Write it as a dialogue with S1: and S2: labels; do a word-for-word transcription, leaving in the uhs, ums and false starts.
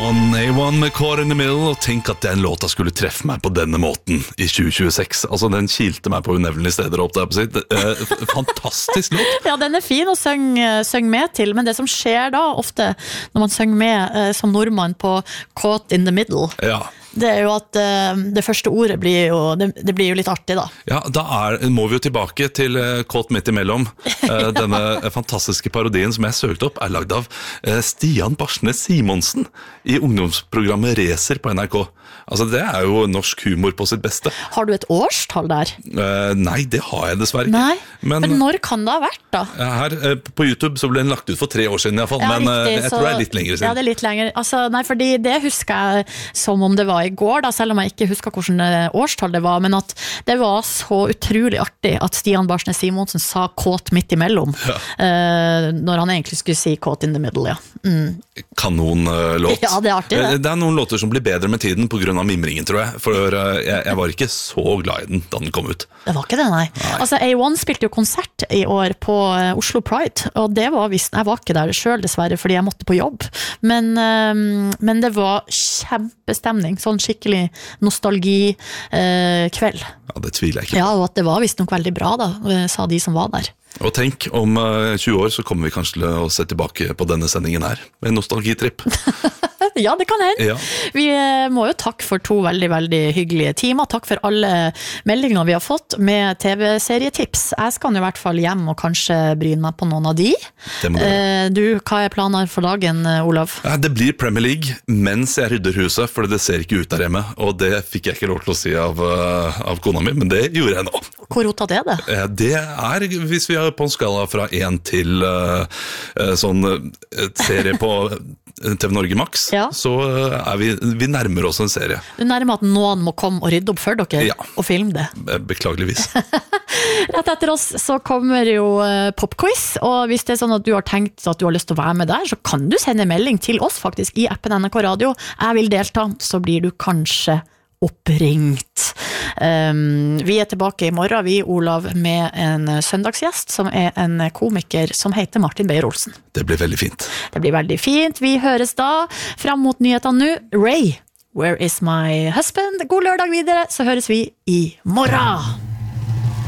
S1: On A one med Caught in the Middle, og tenk at den låta skulle treffe meg på denne måten i tjue tjueseks. Altså, den kilte meg på unevnelige steder opp der på sitt. Eh, fantastisk låt.
S2: Ja, den er fin å synge, synge med til, men det som skjer da ofte når man synger med eh, som nordmann på Caught in the Middle,
S1: Ja.
S2: det er jo at uh, det første ordet blir jo, det, det blir jo litt artig da.
S1: Ja, da er, må vi jo tilbake til uh, Kåt midt imellom. Uh, denne fantastiske parodien som jeg søkte opp er lagd av uh, Stian Barsnes Simonsen i ungdomsprogrammet Racer på N R K. Altså, det er jo norsk humor på sitt beste.
S2: Har du et årstall der?
S1: Uh, nei, det har jeg dessverre ikke.
S2: Nei, men, men når kan det ha vært da?
S1: Her uh, på YouTube så ble den lagt ut for tre år siden i hvert fall,
S2: Ja,
S1: men uh,
S2: riktig,
S1: jeg
S2: så,
S1: tror det er litt lengre siden.
S2: Ja, det er litt lenger. Altså, nei, fordi det husker jeg som om det var i går da, selv om jeg ikke husker hvordan årstall det var, men at det var så utrolig artig at Stian Barsnes Simonsen sa kåt midt imellom,
S1: Ja.
S2: uh, når han egentlig skulle si kåt in the middle, ja. Mm.
S1: Kanon uh, låt.
S2: Ja, det er artig det.
S1: Uh, Det er noen låter som blir bedre med tiden på grunn av mimringen, tror jeg. For uh, jeg, jeg var ikke så glad i den da den kom ut.
S2: Det var ikke det, nei.
S1: Nei.
S2: Altså, A one spilte jo konsert i år på uh, Oslo Pride, og det var visst, jeg var ikke der selv dessverre, fordi jeg måtte på jobb, men, um, men det var kjempestemning, sånn skikkelig nostalgi uh, kveld.
S1: Ja, det tviler jeg ikke.
S2: Ja, og at det var visst nok veldig bra da, uh, sa de som var der.
S1: Og tenk, om uh, tjue år så kommer vi kanskje til å se tilbake på denne sendingen her, med en nostalgitripp.
S2: Ja, det kan hende.
S1: Ja.
S2: Vi eh, må jo takke for to veldig, veldig hyggelige timer. Takk for alle meldinger vi har fått med T V-serietips. Jeg skal i hvert fall hjem og kanskje bryne meg på noen av de.
S1: Det må du gjøre.
S2: Eh, du, hva er planer for dagen, Olav?
S1: Ja, det blir Premier League mens jeg rydder huset, for det ser ikke ut der hjemme. Og det fikk jeg ikke lov til å si av, uh, av kona mi, men det gjorde jeg nå.
S2: Hvor rotet er det?
S1: Eh, Det er, hvis vi er på en skala fra én til uh, uh, sånn uh, serie på T V Norge Max,
S2: Ja.
S1: så uh, er vi, vi nærmer oss en serie.
S2: Du nærmer at noen må komme og rydde opp for dere
S1: Ja.
S2: og filme det.
S1: Be- Beklageligvis.
S2: Rett etter oss så kommer jo eh, popquiz, og hvis det er sånn at du har tenkt at du har lyst til å være med der, så kan du sende melding til oss faktisk i appen N R K Radio. Jeg vil delta, så blir du kanskje oppringt. Um, vi er tilbake i morgen, vi, Olav, med en søndagsgjest som er en komiker som heter Martin Beyer-Olsen.
S1: Det blir veldig fint.
S2: Det blir veldig fint. Vi høres da fram mot nyhetene nå. Ray, Where is my husband? God lørdag videre, så høres vi i morgen.